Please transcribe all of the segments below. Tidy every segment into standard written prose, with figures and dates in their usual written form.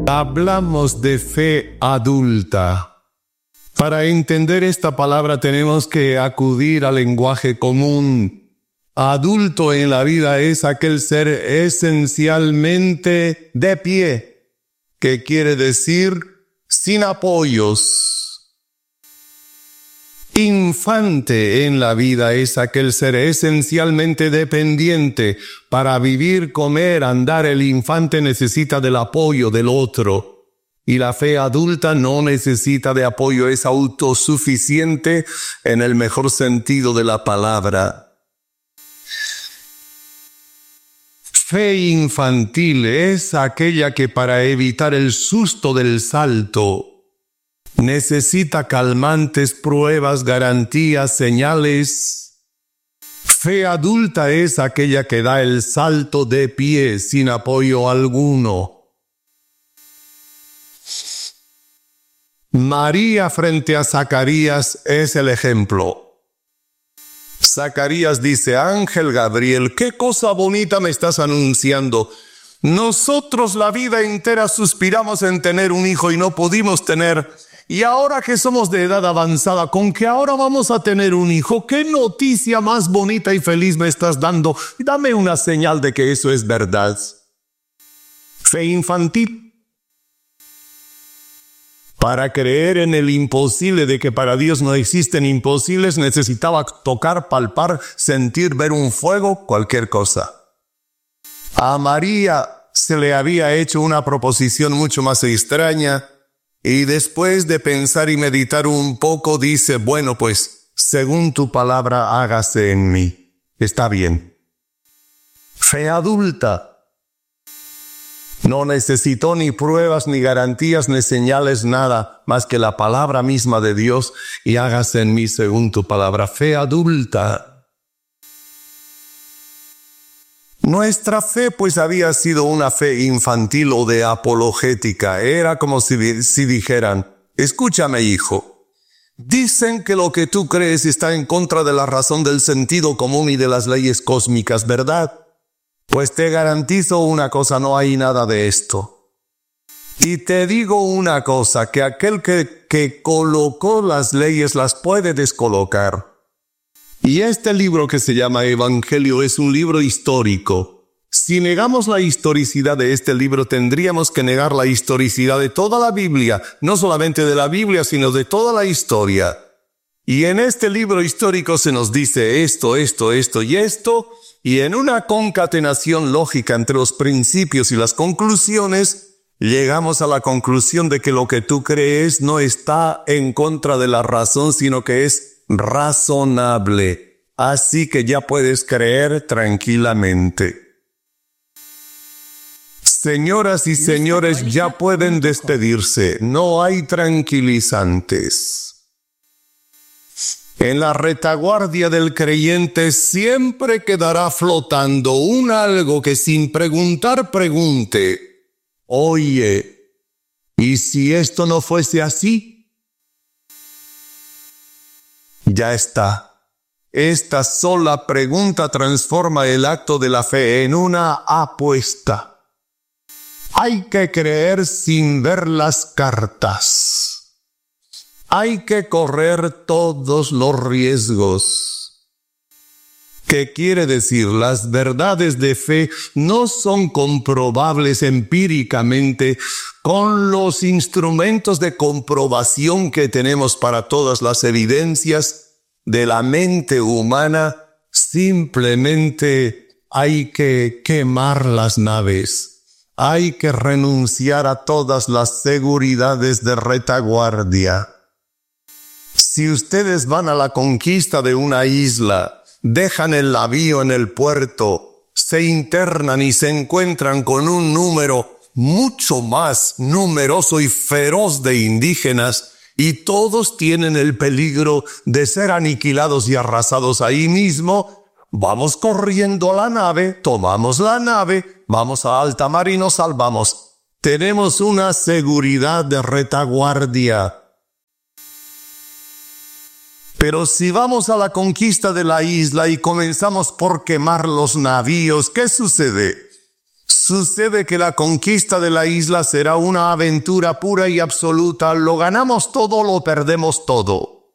Hablamos de fe adulta. Para entender esta palabra tenemos que acudir al lenguaje común. Adulto en la vida es aquel ser esencialmente de pie, que quiere decir sin apoyos. Infante en la vida es aquel ser esencialmente dependiente. Para vivir, comer, andar, el infante necesita del apoyo del otro. Y la fe adulta no necesita de apoyo, es autosuficiente en el mejor sentido de la palabra. Fe infantil es aquella que para evitar el susto del salto necesita calmantes, pruebas, garantías, señales. Fe adulta es aquella que da el salto de pie sin apoyo alguno. María frente a Zacarías es el ejemplo. Zacarías dice: Ángel Gabriel, qué cosa bonita me estás anunciando. Nosotros la vida entera suspiramos en tener un hijo y no pudimos tener. Y ahora que somos de edad avanzada, con que ahora vamos a tener un hijo, ¿qué noticia más bonita y feliz me estás dando? Dame una señal de que eso es verdad. Fe infantil. Para creer en el imposible de que para Dios no existen imposibles, necesitaba tocar, palpar, sentir, ver un fuego, cualquier cosa. A María se le había hecho una proposición mucho más extraña. Y después de pensar y meditar un poco, dice: bueno, pues, según tu palabra, hágase en mí. Está bien. Fe adulta. No necesitó ni pruebas, ni garantías, ni señales, nada más que la palabra misma de Dios, y hágase en mí según tu palabra. Fe adulta. Nuestra fe pues había sido una fe infantil o de apologética. Era como si dijeran: escúchame, hijo, dicen que lo que tú crees está en contra de la razón, del sentido común y de las leyes cósmicas, ¿verdad? Pues te garantizo una cosa, no hay nada de esto. Y te digo una cosa, que aquel que colocó las leyes las puede descolocar. Y este libro que se llama Evangelio es un libro histórico. Si negamos la historicidad de este libro, tendríamos que negar la historicidad de toda la Biblia, no solamente de la Biblia, sino de toda la historia. Y en este libro histórico se nos dice esto, esto, esto y esto, y en una concatenación lógica entre los principios y las conclusiones, llegamos a la conclusión de que lo que tú crees no está en contra de la razón, sino que es razonable. Así que ya puedes creer tranquilamente. Señoras y señores, ya pueden despedirse. No hay tranquilizantes. En la retaguardia del creyente siempre quedará flotando un algo que sin preguntar pregunte: oye, ¿y si esto no fuese así? Ya está. Esta sola pregunta transforma el acto de la fe en una apuesta. Hay que creer sin ver las cartas. Hay que correr todos los riesgos. ¿Qué quiere decir? Las verdades de fe no son comprobables empíricamente con los instrumentos de comprobación que tenemos para todas las evidencias de la mente humana. Simplemente hay que quemar las naves. Hay que renunciar a todas las seguridades de retaguardia. Si ustedes van a la conquista de una isla, dejan el navío en el puerto, se internan y se encuentran con un número mucho más numeroso y feroz de indígenas, y todos tienen el peligro de ser aniquilados y arrasados ahí mismo, vamos corriendo a la nave, tomamos la nave, vamos a alta mar y nos salvamos. Tenemos una seguridad de retaguardia. Pero si vamos a la conquista de la isla y comenzamos por quemar los navíos, ¿qué sucede? Sucede que la conquista de la isla será una aventura pura y absoluta. Lo ganamos todo, lo perdemos todo.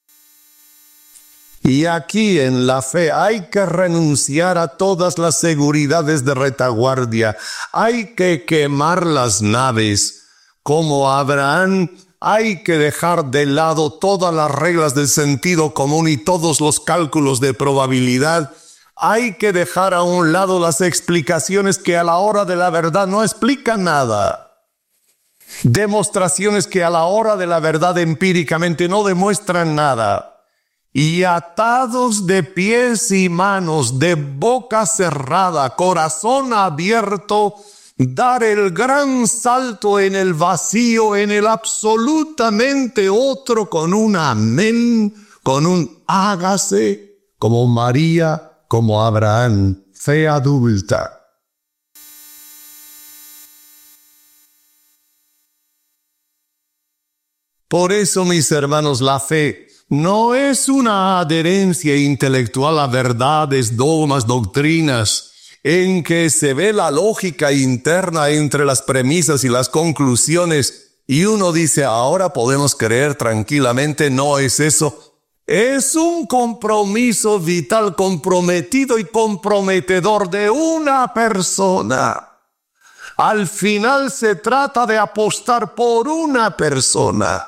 Y aquí en la fe hay que renunciar a todas las seguridades de retaguardia. Hay que quemar las naves. Como Abraham, hay que dejar de lado todas las reglas del sentido común y todos los cálculos de probabilidad. Hay que dejar a un lado las explicaciones que a la hora de la verdad no explican nada. Demostraciones que a la hora de la verdad empíricamente no demuestran nada. Y atados de pies y manos, de boca cerrada, corazón abierto, dar el gran salto en el vacío, en el absolutamente otro, con un amén, con un hágase, como María, como Abraham, fe adulta. Por eso, mis hermanos, la fe no es una adherencia intelectual a verdades, dogmas, doctrinas, en que se ve la lógica interna entre las premisas y las conclusiones, y uno dice, ahora podemos creer tranquilamente. No es eso. Es un compromiso vital, comprometido y comprometedor de una persona. Al final se trata de apostar por una persona.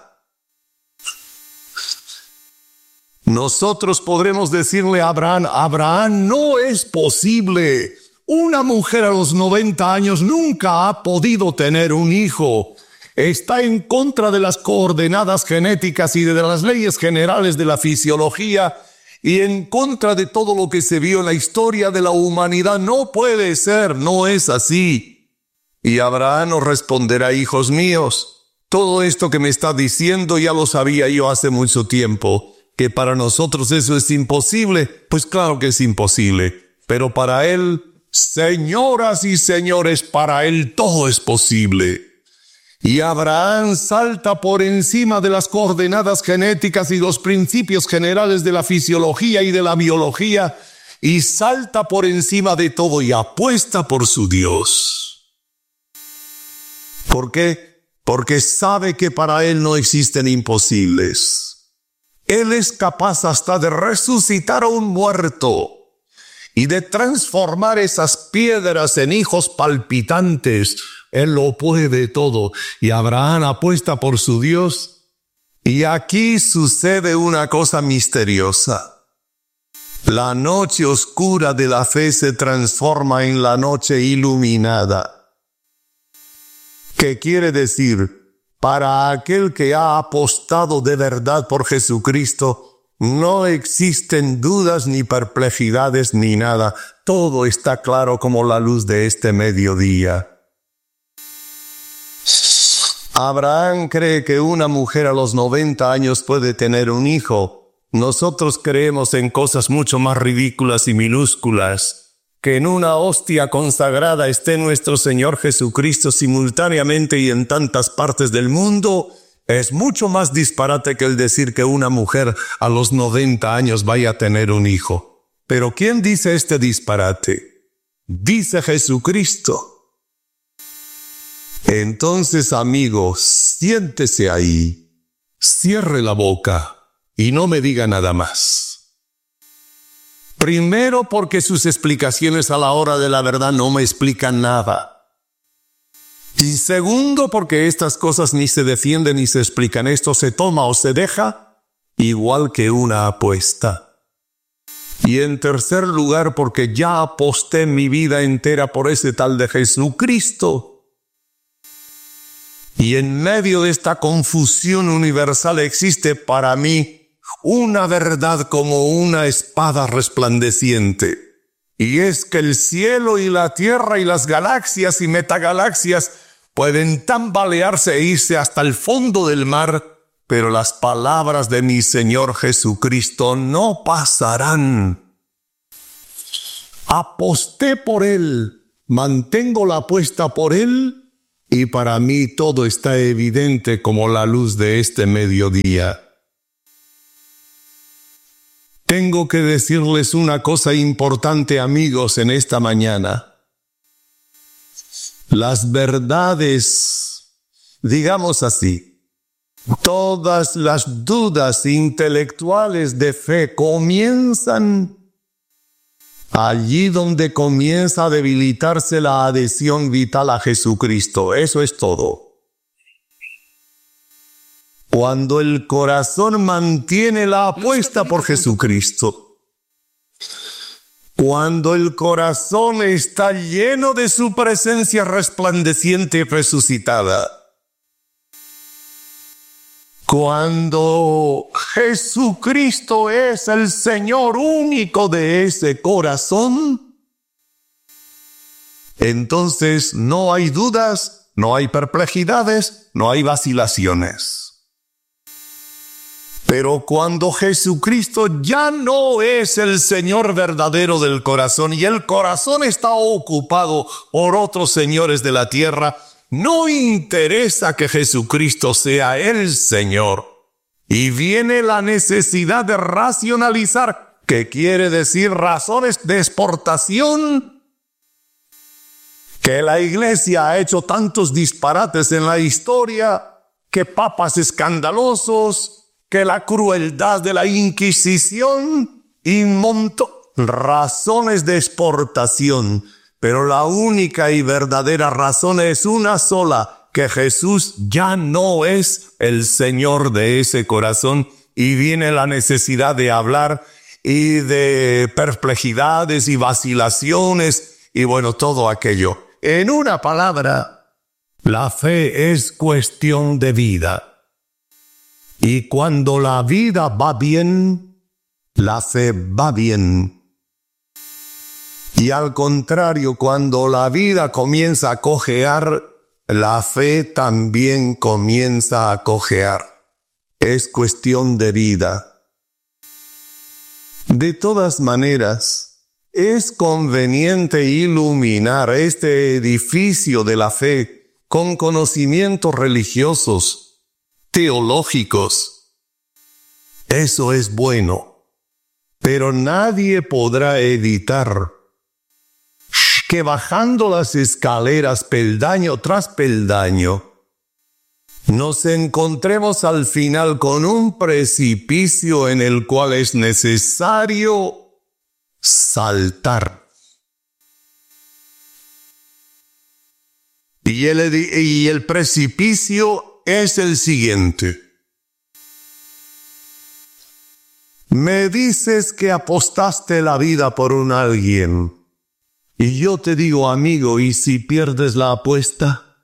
Nosotros podremos decirle a Abraham, Abraham, no es posible. Una mujer a los 90 años nunca ha podido tener un hijo. Está en contra de las coordenadas genéticas y de las leyes generales de la fisiología y en contra de todo lo que se vio en la historia de la humanidad. No puede ser, no es así. Y Abraham nos responderá, hijos míos, todo esto que me está diciendo ya lo sabía yo hace mucho tiempo. Que para nosotros eso es imposible, pues claro que es imposible, pero para él, señoras y señores, para él todo es posible. Y Abraham salta por encima de las coordenadas genéticas y los principios generales de la fisiología y de la biología, y salta por encima de todo y apuesta por su Dios. ¿Por qué? Porque sabe que para él no existen imposibles. Él es capaz hasta de resucitar a un muerto y de transformar esas piedras en hijos palpitantes. Él lo puede todo. Y Abraham apuesta por su Dios. Y aquí sucede una cosa misteriosa. La noche oscura de la fe se transforma en la noche iluminada. ¿Qué quiere decir? Para aquel que ha apostado de verdad por Jesucristo, no existen dudas ni perplejidades ni nada. Todo está claro como la luz de este mediodía. Abraham cree que una mujer a los 90 años puede tener un hijo. Nosotros creemos en cosas mucho más ridículas y minúsculas. Que en una hostia consagrada esté nuestro Señor Jesucristo simultáneamente y en tantas partes del mundo, es mucho más disparate que el decir que una mujer a los 90 años vaya a tener un hijo. Pero ¿quién dice este disparate? Dice Jesucristo. Entonces, amigo, siéntese ahí, cierre la boca y no me diga nada más. Primero, porque sus explicaciones a la hora de la verdad no me explican nada. Y segundo, porque estas cosas ni se defienden ni se explican. Esto se toma o se deja, igual que una apuesta. Y en tercer lugar, porque ya aposté mi vida entera por ese tal de Jesucristo. Y en medio de esta confusión universal existe para mí una verdad como una espada resplandeciente. Y es que el cielo y la tierra y las galaxias y metagalaxias pueden tambalearse e irse hasta el fondo del mar, pero las palabras de mi Señor Jesucristo no pasarán. Aposté por Él, mantengo la apuesta por Él, y para mí todo está evidente como la luz de este mediodía. Tengo que decirles una cosa importante, amigos, en esta mañana. las verdades, digamos así, todas las dudas intelectuales de fe comienzan allí donde comienza a debilitarse la adhesión vital a Jesucristo. Eso es todo. Cuando el corazón mantiene la apuesta por Jesucristo, cuando el corazón está lleno de su presencia resplandeciente y resucitada, cuando Jesucristo es el Señor único de ese corazón, entonces no hay dudas, no hay perplejidades, no hay vacilaciones. Pero cuando Jesucristo ya no es el Señor verdadero del corazón y el corazón está ocupado por otros señores de la tierra, no interesa que Jesucristo sea el Señor. Y viene la necesidad de racionalizar, que quiere decir razones de exportación. Que la iglesia ha hecho tantos disparates en la historia, que papas escandalosos, que la crueldad de la Inquisición y razones de exportación. Pero la única y verdadera razón es una sola, que Jesús ya no es el Señor de ese corazón y viene la necesidad de hablar y de perplejidades y vacilaciones y bueno, todo aquello. En una palabra, la fe es cuestión de vida. Y cuando la vida va bien, la fe va bien. Y al contrario, cuando la vida comienza a cojear, la fe también comienza a cojear. Es cuestión de vida. De todas maneras, es conveniente iluminar este edificio de la fe con conocimientos religiosos, teológicos. Eso es bueno, pero nadie podrá evitar que bajando las escaleras peldaño tras peldaño, nos encontremos al final con un precipicio en el cual es necesario saltar. Y el precipicio es el siguiente. Me dices que apostaste la vida por un alguien. Y yo te digo, amigo, ¿y si pierdes la apuesta?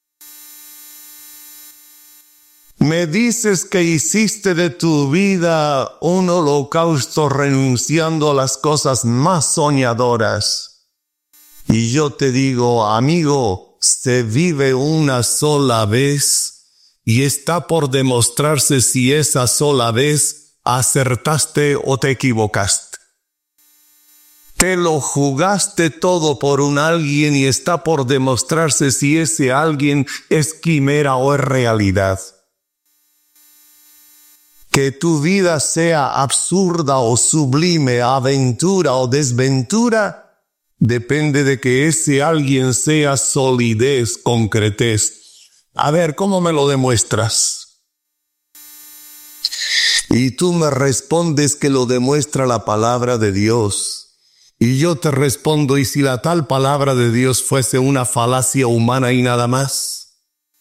Me dices que hiciste de tu vida un holocausto renunciando a las cosas más soñadoras. Y yo te digo, amigo, se vive una sola vez y está por demostrarse si esa sola vez acertaste o te equivocaste. Te lo jugaste todo por un alguien y está por demostrarse si ese alguien es quimera o es realidad. Que tu vida sea absurda o sublime, aventura o desventura, depende de que ese alguien sea solidez, concretez. A ver, ¿cómo me lo demuestras? Y tú me respondes que lo demuestra la palabra de Dios. Y yo te respondo, ¿y si la tal palabra de Dios fuese una falacia humana y nada más?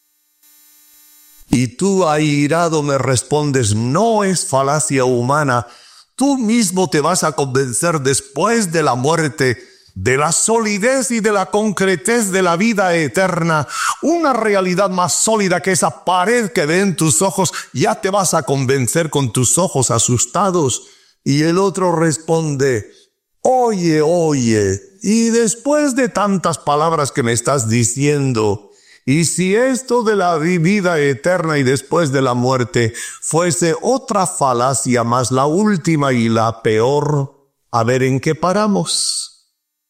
Y tú, airado, me respondes, no es falacia humana. Tú mismo te vas a convencer después de la muerte de la solidez y de la concretez de la vida eterna. Una realidad más sólida que esa pared que ven tus ojos, ya te vas a convencer con tus ojos asustados. Y el otro responde, oye, y después de tantas palabras que me estás diciendo, y si esto de la vida eterna y después de la muerte fuese otra falacia más, la última y la peor, a ver en qué paramos.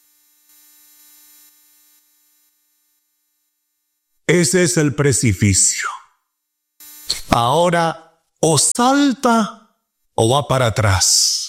Ese es el precipicio. Ahora, o salta o va para atrás.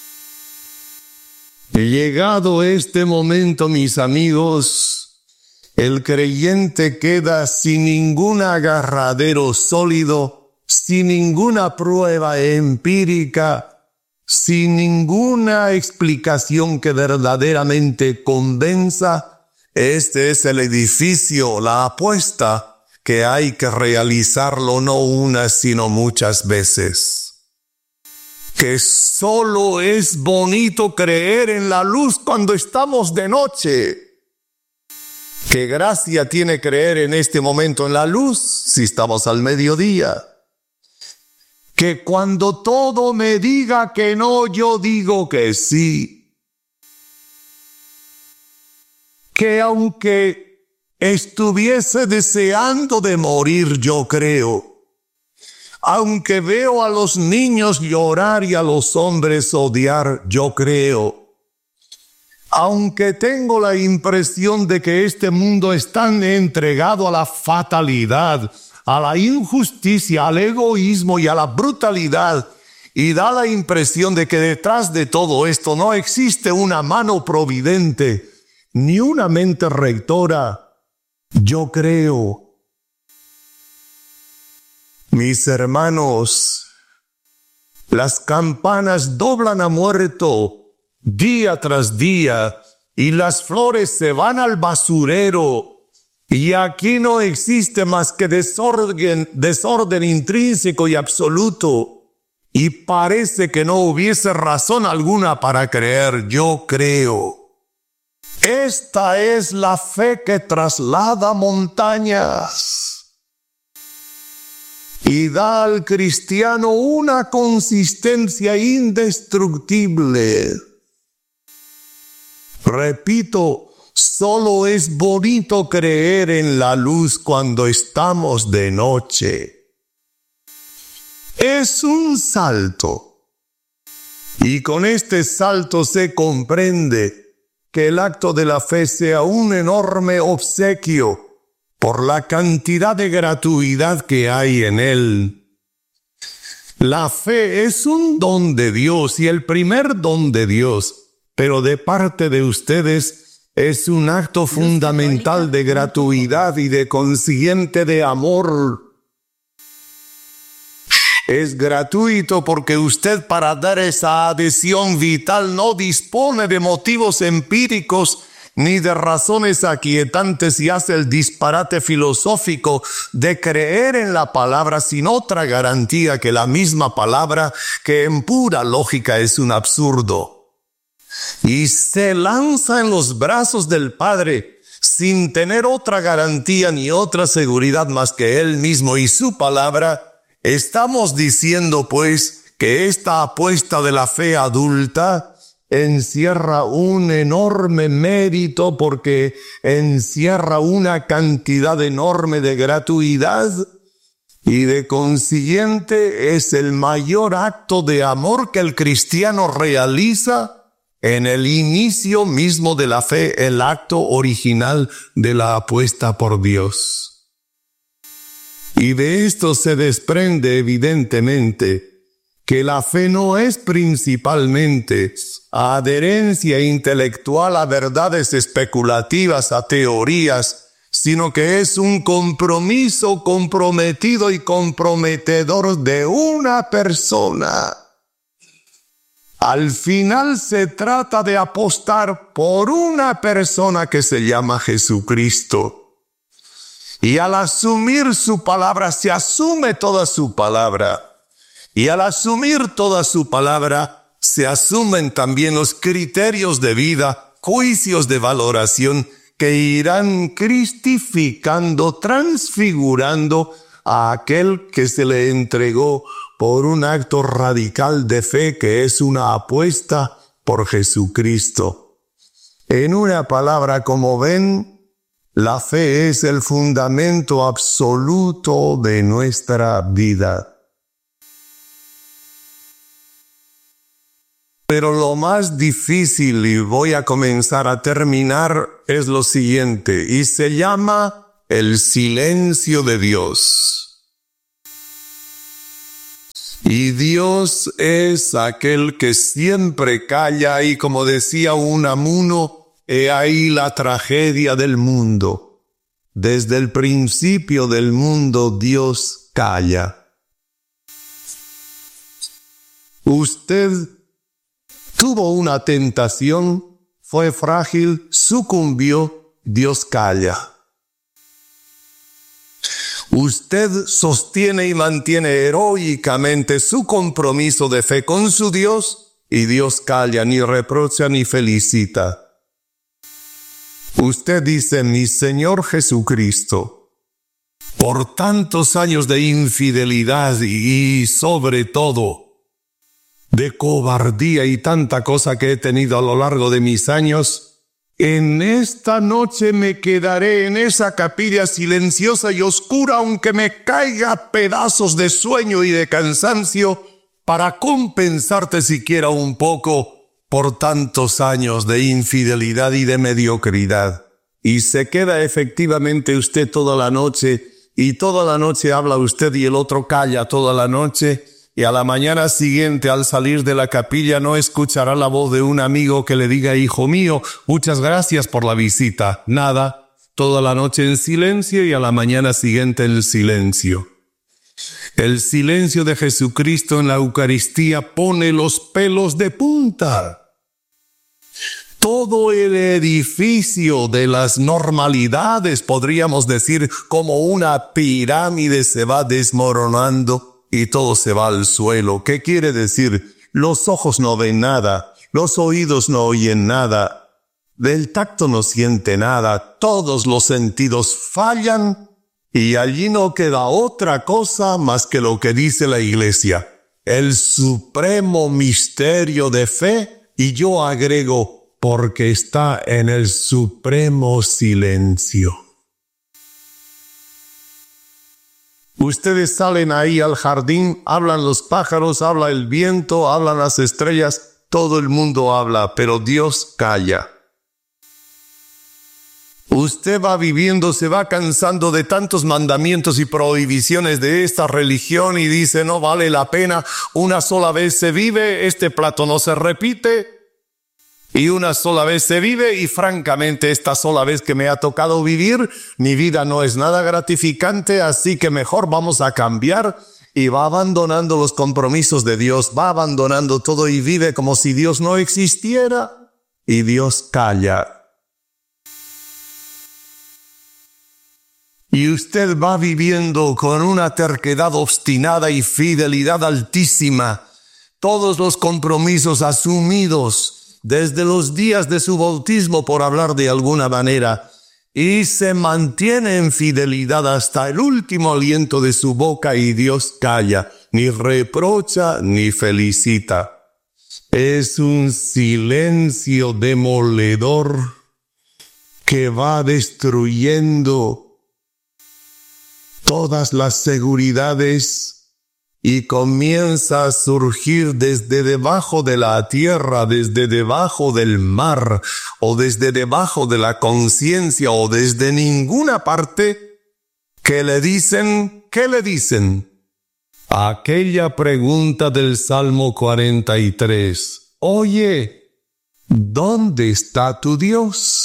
Llegado este momento, mis amigos, El creyente queda sin ningún agarradero sólido, sin ninguna prueba empírica, sin ninguna explicación que verdaderamente convenza. Este es el edificio, la apuesta, que hay que realizarlo no una sino muchas veces. Que solo es bonito creer en la luz cuando estamos de noche. ¿Qué gracia tiene creer en este momento en la luz si estamos al mediodía? Que cuando todo me diga que no, yo digo que sí. Que aunque estuviese deseando de morir, yo creo. Aunque veo a los niños llorar y a los hombres odiar, yo creo. Aunque tengo la impresión de que este mundo está entregado a la fatalidad, a la injusticia, al egoísmo y a la brutalidad, y da la impresión de que detrás de todo esto no existe una mano providente, ni una mente rectora, yo creo. Mis hermanos, las campanas doblan a muerto día tras día, y las flores se van al basurero, y aquí no existe más que desorden intrínseco y absoluto, y parece que no hubiese razón alguna para creer, yo creo. Esta es la fe que traslada montañas y da al cristiano una consistencia indestructible. Repito, solo es bonito creer en la luz cuando estamos de noche. Es un salto. Y con este salto se comprende que el acto de la fe sea un enorme obsequio por la cantidad de gratuidad que hay en él. La fe es un don de Dios y el primer don de Dios, pero de parte de ustedes es un acto fundamental de gratuidad y de consiguiente de amor. Es gratuito porque usted, para dar esa adhesión vital, no dispone de motivos empíricos ni de razones aquietantes y hace el disparate filosófico de creer en la palabra sin otra garantía que la misma palabra, que en pura lógica es un absurdo. Y se lanza en los brazos del Padre sin tener otra garantía ni otra seguridad más que Él mismo y su palabra. Estamos diciendo, pues, que esta apuesta de la fe adulta encierra un enorme mérito porque encierra una cantidad enorme de gratuidad y de consiguiente es el mayor acto de amor que el cristiano realiza en el inicio mismo de la fe, el acto original de la apuesta por Dios. Y de esto se desprende evidentemente que la fe no es principalmente adherencia intelectual a verdades especulativas, a teorías, sino que es un compromiso comprometido y comprometedor de una persona. Al final se trata de apostar por una persona que se llama Jesucristo. Y al asumir su palabra, se asume toda su palabra. Y al asumir toda su palabra, se asumen también los criterios de vida, juicios de valoración que irán cristificando, transfigurando a aquel que se le entregó por un acto radical de fe que es una apuesta por Jesucristo. En una palabra, como ven, la fe es el fundamento absoluto de nuestra vida. Pero lo más difícil, y voy a comenzar a terminar, es lo siguiente, y se llama el silencio de Dios. Y Dios es aquel que siempre calla y, como decía Unamuno, he ahí la tragedia del mundo. Desde el principio del mundo Dios calla. Usted tuvo una tentación, fue frágil, sucumbió, Dios calla. Usted sostiene y mantiene heroicamente su compromiso de fe con su Dios y Dios calla, ni reprocha ni felicita. Usted dice, mi Señor Jesucristo, por tantos años de infidelidad y sobre todo de cobardía y tanta cosa que he tenido a lo largo de mis años, en esta noche me quedaré en esa capilla silenciosa y oscura, aunque me caiga pedazos de sueño y de cansancio, para compensarte siquiera un poco por tantos años de infidelidad y de mediocridad. Y se queda efectivamente usted toda la noche, y toda la noche habla usted y el otro calla toda la noche, y a la mañana siguiente al salir de la capilla no escuchará la voz de un amigo que le diga, hijo mío, muchas gracias por la visita. Nada, toda la noche en silencio y a la mañana siguiente en silencio. El silencio de Jesucristo en la Eucaristía pone los pelos de punta. Todo el edificio de las normalidades, podríamos decir, como una pirámide se va desmoronando y todo se va al suelo. ¿Qué quiere decir? Los ojos no ven nada, los oídos no oyen nada, del tacto no siente nada, todos los sentidos fallan y allí no queda otra cosa más que lo que dice la Iglesia, el supremo misterio de fe, y yo agrego, porque está en el supremo silencio. Ustedes salen ahí al jardín, hablan los pájaros, habla el viento, hablan las estrellas, todo el mundo habla, pero Dios calla. Usted va viviendo, se va cansando de tantos mandamientos y prohibiciones de esta religión y dice, no vale la pena, una sola vez se vive, este plato no se repite. Y una sola vez se vive y francamente esta sola vez que me ha tocado vivir, mi vida no es nada gratificante, así que mejor vamos a cambiar, y va abandonando los compromisos de Dios, va abandonando todo y vive como si Dios no existiera y Dios calla. Y usted va viviendo con una terquedad obstinada y fidelidad altísima, todos los compromisos asumidos desde los días de su bautismo, por hablar de alguna manera, y se mantiene en fidelidad hasta el último aliento de su boca y Dios calla, ni reprocha ni felicita. Es un silencio demoledor que va destruyendo todas las seguridades y comienza a surgir desde debajo de la tierra, desde debajo del mar, o desde debajo de la conciencia, o desde ninguna parte, ¿qué le dicen? ¿Qué le dicen? Aquella pregunta del Salmo 43. Oye, ¿dónde está tu Dios?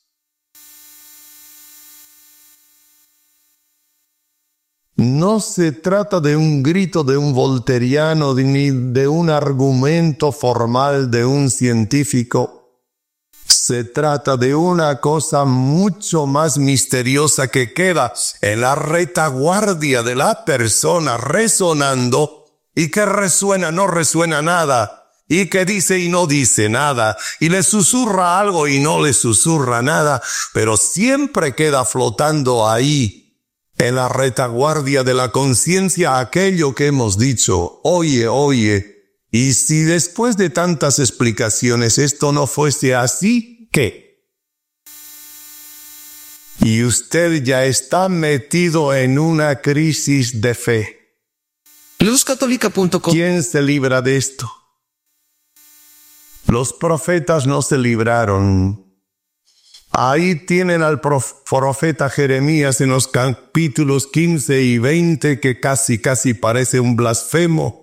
No se trata de un grito de un volteriano ni de un argumento formal de un científico. Se trata de una cosa mucho más misteriosa que queda en la retaguardia de la persona resonando y que resuena, no resuena nada, y que dice y no dice nada, y le susurra algo y no le susurra nada, pero siempre queda flotando ahí. En la retaguardia de la conciencia aquello que hemos dicho, oye, oye, y si después de tantas explicaciones esto no fuese así, ¿qué? Y usted ya está metido en una crisis de fe. LuzCatólica.com. ¿Quién se libra de esto? Los profetas no se libraron. Ahí tienen al profeta Jeremías en los capítulos 15 y 20 que casi parece un blasfemo.